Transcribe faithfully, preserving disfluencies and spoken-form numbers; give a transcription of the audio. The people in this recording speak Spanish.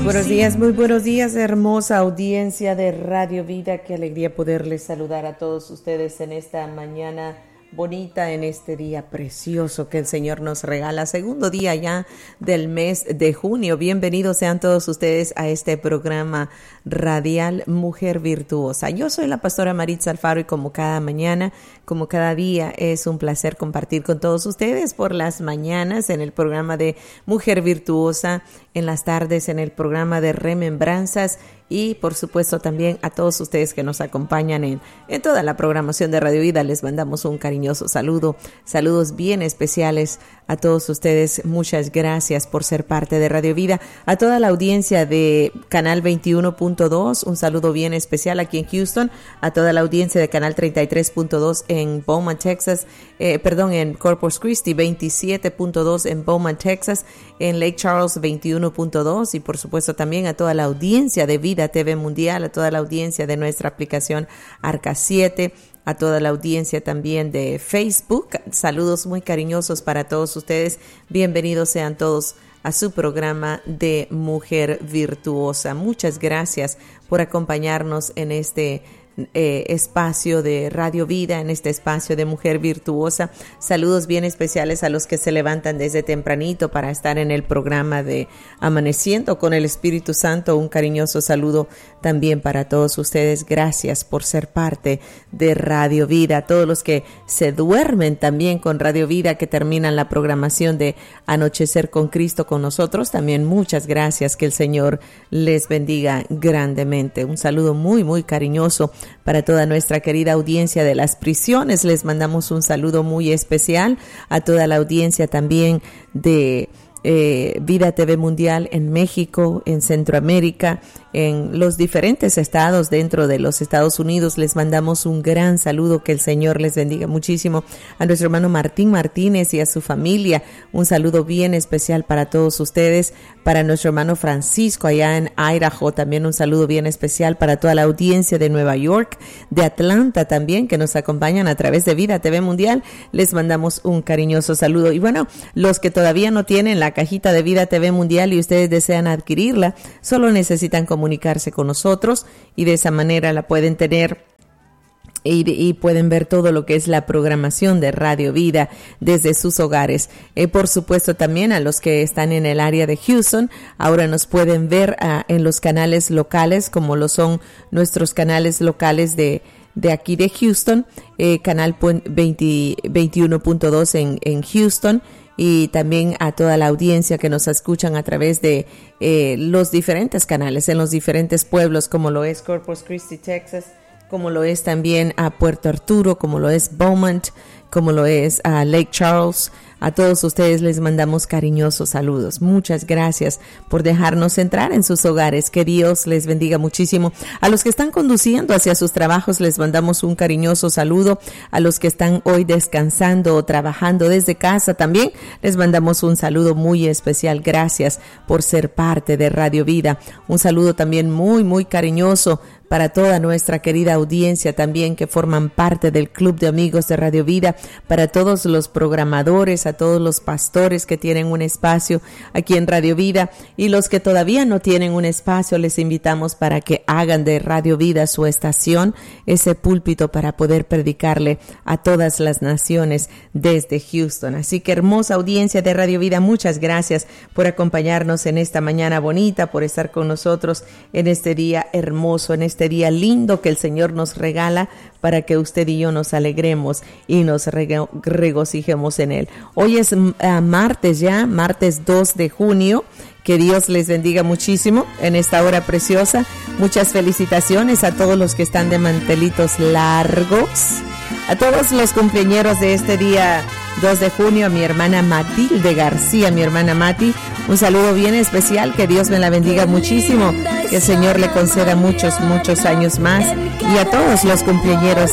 buenos días, muy buenos días, hermosa audiencia de Radio Vida. Qué alegría poderles saludar a todos ustedes en esta mañana bonita, en este día precioso que el Señor nos regala, segundo día ya del mes de junio. Bienvenidos sean todos ustedes a este programa radial Mujer Virtuosa. Yo soy la pastora Maritza Alfaro y como cada mañana, como cada día, es un placer compartir con todos ustedes por las mañanas en el programa de Mujer Virtuosa, en las tardes en el programa de Remembranzas y por supuesto también a todos ustedes que nos acompañan en, en toda la programación de Radio Vida. Les mandamos un cariñoso saludo, saludos bien especiales a todos ustedes. Muchas gracias por ser parte de Radio Vida. A toda la audiencia de Canal veintiuno punto dos, un saludo bien especial aquí en Houston. A toda la audiencia de Canal treinta y tres punto dos en Beaumont, Texas, eh, perdón, en Corpus Christi, veintisiete punto dos en Beaumont, Texas, en Lake Charles veintiuno punto dos y por supuesto también a toda la audiencia de Vida T V Mundial, a toda la audiencia de nuestra aplicación Arca siete, a toda la audiencia también de Facebook. Saludos muy cariñosos para todos ustedes. Bienvenidos sean todos a su programa de Mujer Virtuosa. Muchas gracias por acompañarnos en este Eh, espacio de Radio Vida, en este espacio de Mujer Virtuosa. Saludos bien especiales a los que se levantan desde tempranito para estar en el programa de Amaneciendo con el Espíritu Santo. Un cariñoso saludo también para todos ustedes. Gracias por ser parte de Radio Vida. A todos los que se duermen también con Radio Vida, que terminan la programación de Anochecer con Cristo con nosotros, también muchas gracias. Que el Señor les bendiga grandemente. Un saludo muy, muy cariñoso para toda nuestra querida audiencia de las prisiones. Les mandamos un saludo muy especial a toda la audiencia también de eh, Vida T V Mundial en México, en Centroamérica, en los diferentes estados dentro de los Estados Unidos. Les mandamos un gran saludo, que el Señor les bendiga muchísimo. A nuestro hermano Martín Martínez y a su familia, un saludo bien especial para todos ustedes. Para nuestro hermano Francisco allá en Idaho, también un saludo bien especial para toda la audiencia de Nueva York, de Atlanta también, que nos acompañan a través de Vida T V Mundial. Les mandamos un cariñoso saludo. Y bueno, los que todavía no tienen la cajita de Vida T V Mundial y ustedes desean adquirirla, solo necesitan comunicarse con nosotros y de esa manera la pueden tener Y, y pueden ver todo lo que es la programación de Radio Vida desde sus hogares. Eh, por supuesto también a los que están en el área de Houston, ahora nos pueden ver uh, en los canales locales, como lo son nuestros canales locales de de aquí de Houston, eh, canal veinte, veintiuno punto dos en, en Houston, y también a toda la audiencia que nos escuchan a través de eh, los diferentes canales en los diferentes pueblos, como lo es Corpus Christi, Texas, como lo es también a Puerto Arturo, como lo es Beaumont, como lo es a Lake Charles. A todos ustedes les mandamos cariñosos saludos. Muchas gracias por dejarnos entrar en sus hogares. Que Dios les bendiga muchísimo. A los que están conduciendo hacia sus trabajos les mandamos un cariñoso saludo. A los que están hoy descansando o trabajando desde casa también les mandamos un saludo muy especial. Gracias por ser parte de Radio Vida. Un saludo también muy, muy cariñoso para toda nuestra querida audiencia también que forman parte del Club de Amigos de Radio Vida, para todos los programadores, a todos los pastores que tienen un espacio aquí en Radio Vida, y los que todavía no tienen un espacio, les invitamos para que hagan de Radio Vida su estación, ese púlpito para poder predicarle a todas las naciones desde Houston. Así que hermosa audiencia de Radio Vida, muchas gracias por acompañarnos en esta mañana bonita, por estar con nosotros en este día hermoso, en este día lindo que el Señor nos regala para que usted y yo nos alegremos y nos rego- regocijemos en Él. Hoy es uh, martes ya, martes dos de junio. Que Dios les bendiga muchísimo en esta hora preciosa. Muchas felicitaciones a todos los que están de mantelitos largos. A todos los cumpleañeros de este día dos de junio, a mi hermana Matilde García, mi hermana Mati, un saludo bien especial, que Dios me la bendiga muchísimo, que el Señor le conceda muchos, muchos años más, y a todos los cumpleañeros